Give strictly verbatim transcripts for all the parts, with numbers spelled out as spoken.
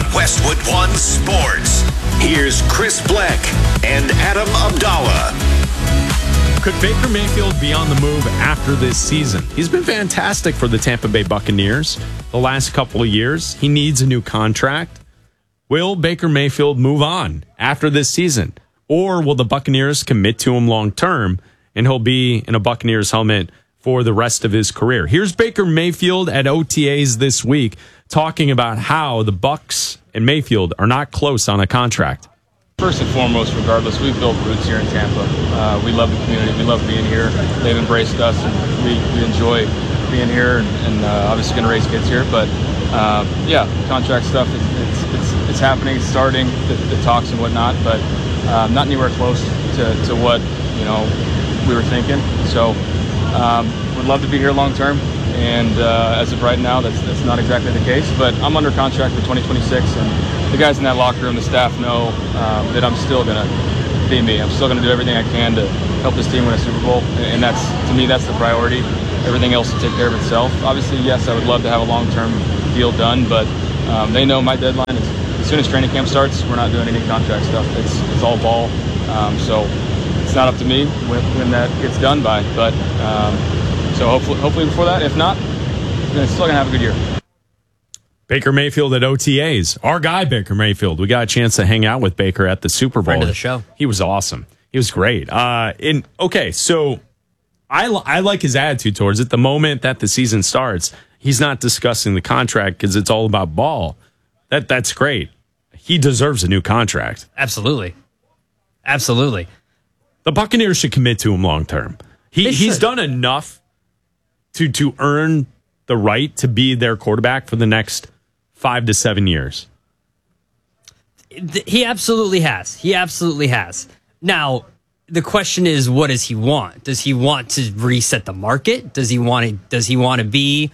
Westwood One Sports. Here's Chris Bleck and Adam Abdallah. Could Baker Mayfield be on the move after this season? He's been fantastic for the Tampa Bay Buccaneers the last couple of years. He needs a new contract. Will Baker Mayfield move on after this season? Or will the Buccaneers commit to him long term and he'll be in a Buccaneers helmet for the rest of his career? Here's Baker Mayfield at O T As this week talking about how the Bucs and Mayfield are not close on a contract. First and foremost, regardless, we've built roots here in Tampa. Uh, we love the community. We love being here. They've embraced us, and we, we enjoy being here, and, and uh, obviously going to raise kids here. But, uh, yeah, contract stuff, it, it's, it's, it's happening. It's starting, the, the talks and whatnot, but uh, not anywhere close to, to what, you know, we were thinking. So um, would love to be here long term. And uh, as of right now, that's that's not exactly the case. But I'm under contract for twenty twenty-six, and the guys in that locker room, the staff know um, that I'm still going to be me. I'm still going to do everything I can to help this team win a Super Bowl. And that's, to me, that's the priority. Everything else will take care of itself. Obviously, yes, I would love to have a long-term deal done, but um, they know my deadline is as soon as training camp starts, we're not doing any contract stuff. It's it's all ball. Um, so it's not up to me when, when that gets done by. But um, so hopefully, hopefully before that. If not, then it's still going to have a good year. Baker Mayfield at O T As. Our guy, Baker Mayfield. We got a chance to hang out with Baker at the Super Bowl. Friend of the show. He was awesome. He was great. Uh, in okay, so I, I like his attitude towards it. The moment that the season starts, he's not discussing the contract because it's all about ball. That That's great. He deserves a new contract. Absolutely. Absolutely. The Buccaneers should commit to him long term. He He's done enough to to earn the right to be their quarterback for the next five to seven years. He absolutely has. He absolutely has. Now, the question is, what does he want? Does he want to reset the market? Does he want to, does he want to be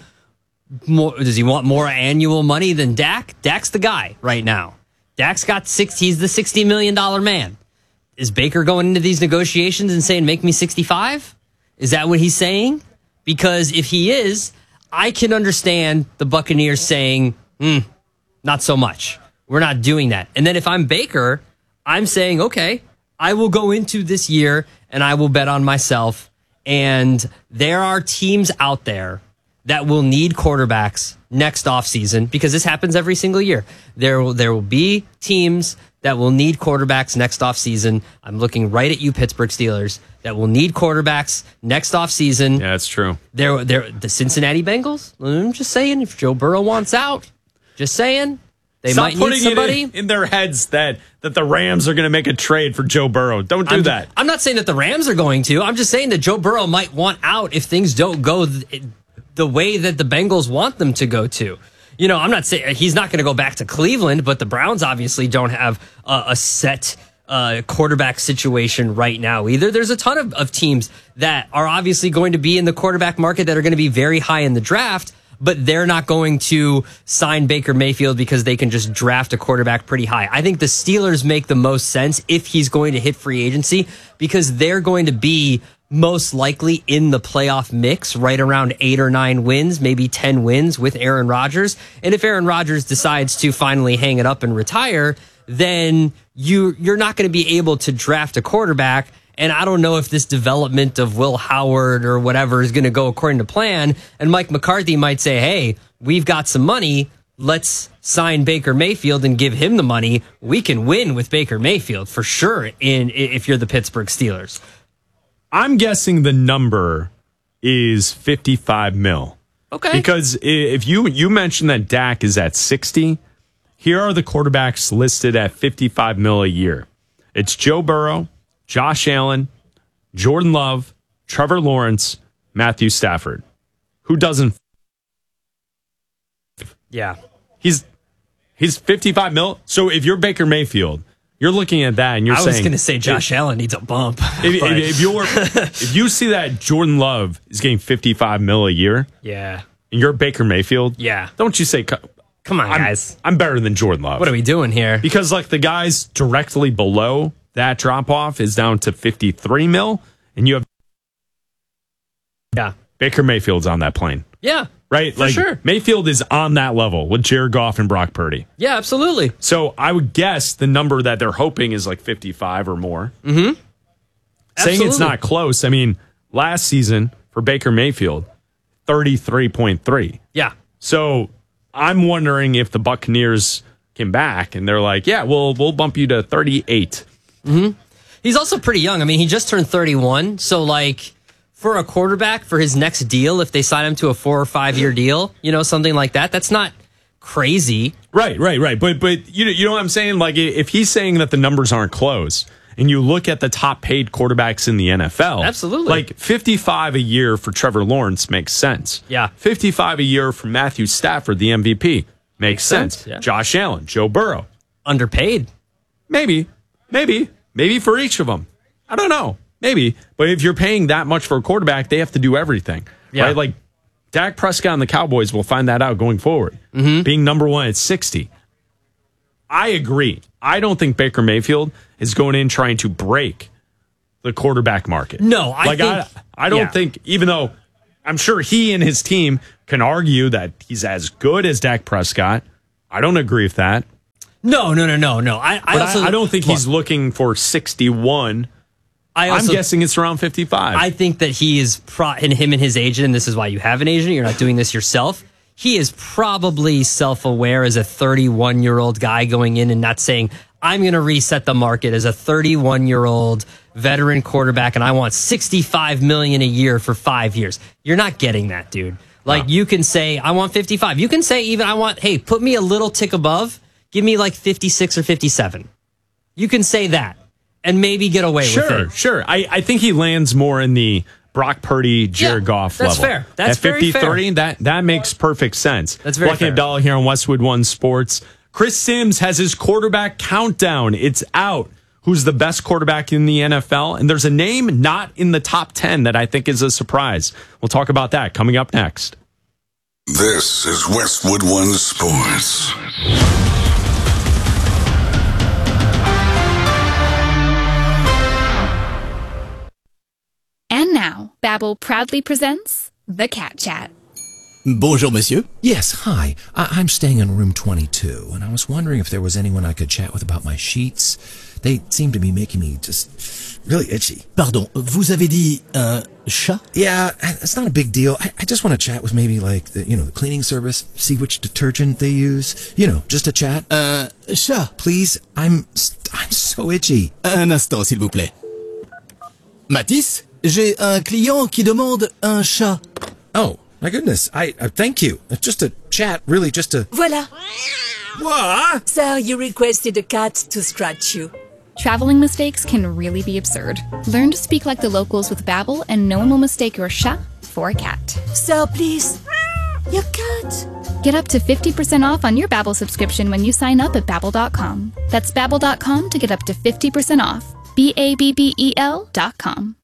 more, does he want more annual money than Dak? Dak's the guy right now. Dak's got six, he's the sixty million dollars man. Is Baker going into these negotiations and saying, make me sixty-five? Is that what he's saying? Because if he is, I can understand the Buccaneers saying, hmm, not so much. We're not doing that. And then if I'm Baker, I'm saying, okay, I will go into this year and I will bet on myself. And there are teams out there that will need quarterbacks next offseason because this happens every single year. There will, there will be teams that will need quarterbacks next offseason. I'm looking right at you, Pittsburgh Steelers, that will need quarterbacks next offseason. Yeah, that's true. They're, they're, the Cincinnati Bengals, I'm just saying, if Joe Burrow wants out, just saying, they Stop might putting need somebody. It in, in their heads that, that the Rams are going to make a trade for Joe Burrow. Don't do I'm, that. I'm not saying that the Rams are going to. I'm just saying that Joe Burrow might want out if things don't go th- the way that the Bengals want them to go to. You know, I'm not saying he's not going to go back to Cleveland, but the Browns obviously don't have a, a set uh, quarterback situation right now either. There's a ton of, of teams that are obviously going to be in the quarterback market that are going to be very high in the draft, but they're not going to sign Baker Mayfield because they can just draft a quarterback pretty high. I think the Steelers make the most sense if he's going to hit free agency because they're going to be most likely in the playoff mix, right around eight or nine wins, maybe ten wins with Aaron Rodgers. And if Aaron Rodgers decides to finally hang it up and retire, then you, you're not going to be able to draft a quarterback. And I don't know if this development of Will Howard or whatever is going to go according to plan. And Mike McCarthy might say, hey, we've got some money. Let's sign Baker Mayfield and give him the money. We can win with Baker Mayfield for sure in if you're the Pittsburgh Steelers. I'm guessing the number is fifty-five mil. Okay. Because if you you mentioned that Dak is at sixty, here are the quarterbacks listed at fifty-five mil a year. It's Joe Burrow, Josh Allen, Jordan Love, Trevor Lawrence, Matthew Stafford. Who doesn't? Yeah. He's he's fifty-five mil. So if you're Baker Mayfield, you're looking at that and you're I saying... I was going to say Josh if, Allen needs a bump. If, if, if, you're, if you see that Jordan Love is getting fifty-five mil a year... Yeah. And you're Baker Mayfield... Yeah. Don't you say... Come on, I'm, guys. I'm better than Jordan Love. What are we doing here? Because like the guys directly below that drop-off is down to fifty-three mil, and you have... Yeah. Baker Mayfield's on that plane. Yeah. right? For like sure. Mayfield is on that level with Jared Goff and Brock Purdy. Yeah, absolutely. So I would guess the number that they're hoping is like fifty-five or more. Mm-hmm. Saying Absolutely. it's not close. I mean, last season for Baker Mayfield, thirty-three point three. Yeah. So I'm wondering if the Buccaneers came back and they're like, yeah, we'll we'll bump you to thirty-eight. Mm-hmm. He's also pretty young. I mean, he just turned thirty-one. So, like, for a quarterback, for his next deal, if they sign him to a four or five year deal, you know, something like that, that's not crazy. Right, right, right. But but you know, you know what I'm saying? Like, if he's saying that the numbers aren't close, and you look at the top paid quarterbacks in the N F L, absolutely, like fifty-five a year for Trevor Lawrence makes sense. Yeah, fifty-five a year for Matthew Stafford, the M V P, makes, makes sense. sense. Yeah. Josh Allen, Joe Burrow, underpaid, maybe, maybe, maybe for each of them. I don't know, maybe. But if you're paying that much for a quarterback, they have to do everything, yeah. right? Like Dak Prescott and the Cowboys will find that out going forward. Mm-hmm. Being number one at sixty. I agree. I don't think Baker Mayfield is going in trying to break the quarterback market. No, I like think, I, I don't yeah. think, even though I'm sure he and his team can argue that he's as good as Dak Prescott. I don't agree with that. No, no, no, no, no. I, I, also, I, I don't think he's looking for sixty-one. I also, I'm guessing it's around fifty-five. I think that he is, pro, and him and his agent, and this is why you have an agent, you're not doing this yourself. He is probably self-aware as a thirty-one-year-old guy going in and not saying, I'm going to reset the market as a thirty-one-year-old veteran quarterback and I want sixty-five million dollars a year for five years. You're not getting that, dude. Like, no. You can say, I want fifty-five. You can say even, I want, hey, put me a little tick above. Give me like fifty-six or fifty-seven. You can say that and maybe get away sure, with it. Sure, sure. I, I think he lands more in the Brock Purdy, Jared yeah, Goff that's level. Fair. That's At fifty, very fair. thirty, that, that makes perfect sense. That's very Black fair. and Abdallah here on Westwood One Sports. Chris Sims has his quarterback countdown. It's out. Who's the best quarterback in the N F L? And there's a name not in the top ten that I think is a surprise. We'll talk about that coming up next. This is Westwood One Sports. And now, Babbel proudly presents The Cat Chat. Bonjour, monsieur. Yes, hi. I- I'm staying in room twenty-two, and I was wondering if there was anyone I could chat with about my sheets. They seem to be making me just really itchy. Pardon, vous avez dit un chat? Yeah, it's not a big deal. I, I just want to chat with maybe like the, you know, the cleaning service, see which detergent they use. You know, just a chat. Un chat. Please, I'm I'm so itchy. Un instant, s'il vous plaît. Mathis, j'ai un client qui demande un chat. Oh. My goodness, I uh, thank you. It's just a chat, really, just a... Voila. What? Sir, you requested a cat to scratch you. Traveling mistakes can really be absurd. Learn to speak like the locals with Babbel, and no one will mistake your chat for a cat. Sir, please. Your cat. Get up to fifty percent off on your Babbel subscription when you sign up at Babbel dot com. That's Babbel dot com to get up to fifty percent off. B A B B E L dot com.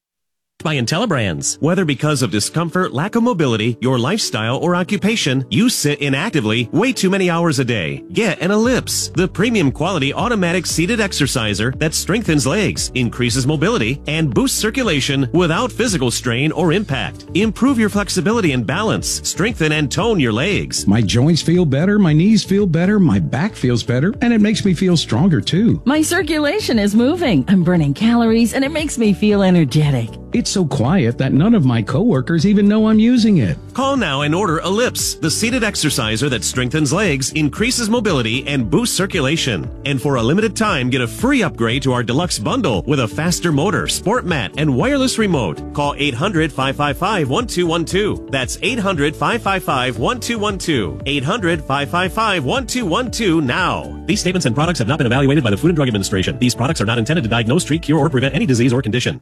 By IntelliBrands. Whether because of discomfort, lack of mobility, your lifestyle, or occupation, you sit inactively way too many hours a day. Get an Ellipse, the premium quality automatic seated exerciser that strengthens legs, increases mobility, and boosts circulation without physical strain or impact. Improve your flexibility and balance. Strengthen and tone your legs. My joints feel better, my knees feel better, my back feels better, and it makes me feel stronger too. My circulation is moving. I'm burning calories, and it makes me feel energetic. It's so quiet that none of my coworkers even know I'm using it. Call now and order Ellipse, the seated exerciser that strengthens legs, increases mobility, and boosts circulation. And for a limited time, get a free upgrade to our deluxe bundle with a faster motor, sport mat, and wireless remote. Call eight hundred, five five five, one two one two. That's eight hundred, five five five, one two one two. eight hundred, five five five, one two one two now. These statements and products have not been evaluated by the Food and Drug Administration. These products are not intended to diagnose, treat, cure, or prevent any disease or condition.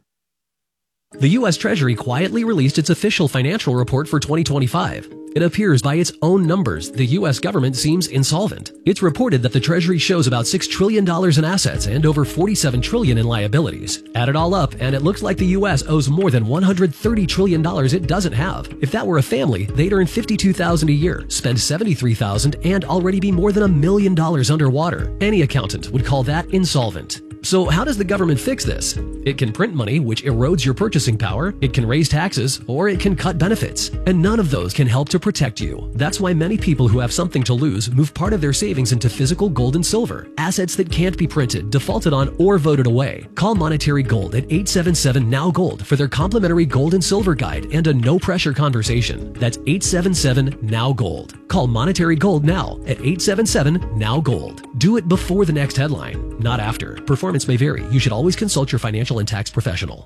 The U S Treasury quietly released its official financial report for twenty twenty-five. It appears by its own numbers, the U S government seems insolvent. It's reported that the Treasury shows about six trillion dollars in assets and over forty-seven trillion dollars in liabilities. Add it all up, and it looks like the U S owes more than one hundred thirty trillion dollars it doesn't have. If that were a family, they'd earn fifty-two thousand dollars a year, spend seventy-three thousand dollars, and already be more than a million dollars underwater. Any accountant would call that insolvent. So how does the government fix this? It can print money, which erodes your purchasing power, it can raise taxes, or it can cut benefits. And none of those can help to protect you. That's why many people who have something to lose move part of their savings into physical gold and silver, assets that can't be printed, defaulted on, or voted away. Call Monetary Gold at eight seven seven N O W Gold for their complimentary gold and silver guide and a no-pressure conversation. That's eight seven seven N O W Gold. Call Monetary Gold now at eight seven seven N O W Gold. Do it before the next headline, not after. Performance may vary. You should always consult your financial and tax professional.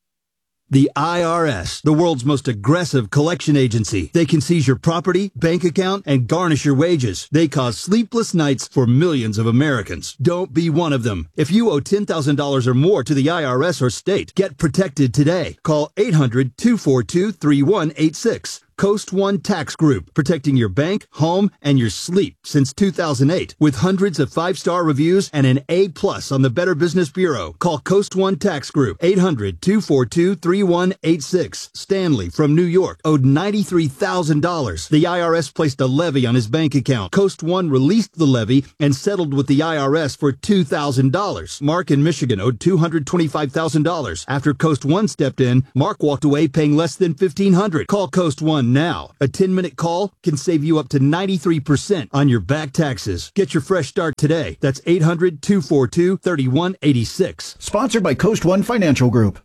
The I R S, the world's most aggressive collection agency. They can seize your property, bank account, and garnish your wages. They cause sleepless nights for millions of Americans. Don't be one of them. If you owe ten thousand dollars or more to the I R S or state, get protected today. Call eight hundred, two four two, three one eight six. Coast One Tax Group, protecting your bank, home, and your sleep since two thousand eight. With hundreds of five-star reviews and an A plus on the Better Business Bureau. Call Coast One Tax Group, eight hundred, two four two, three one eight six. Stanley from New York owed ninety-three thousand dollars. The I R S placed a levy on his bank account. Coast One released the levy and settled with the I R S for two thousand dollars. Mark in Michigan owed two hundred twenty-five thousand dollars. After Coast One stepped in, Mark walked away paying less than fifteen hundred dollars. Call Coast One now. A ten-minute call can save you up to ninety-three percent on your back taxes. Get your fresh start today. That's eight hundred, two four two, three one eight six. Sponsored by Coast One Financial Group.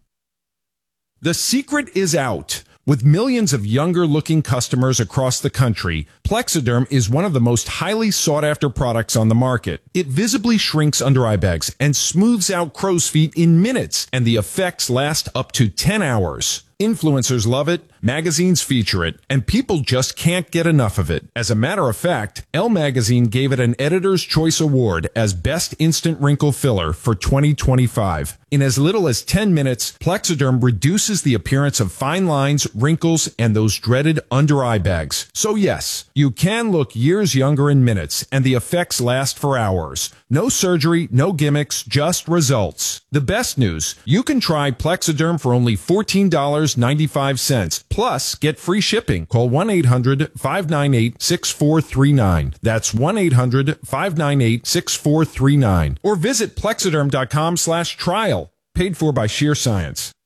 The secret is out. With millions of younger-looking customers across the country, Plexiderm is one of the most highly sought-after products on the market. It visibly shrinks under-eye bags and smooths out crow's feet in minutes, and the effects last up to ten hours. Influencers love it, magazines feature it, and people just can't get enough of it. As a matter of fact, Elle Magazine gave it an Editor's Choice Award as Best Instant Wrinkle Filler for twenty twenty-five. In as little as ten minutes, Plexiderm reduces the appearance of fine lines, wrinkles, and those dreaded under-eye bags. So yes, you can look years younger in minutes, and the effects last for hours. No surgery, no gimmicks, just results. The best news, you can try Plexiderm for only fourteen dollars and ninety-five cents. Plus, get free shipping. Call one eight hundred, five nine eight, six four three nine. That's one eight hundred, five nine eight, six four three nine. Or visit Plexiderm dot com slash trial. Paid for by Sheer Science.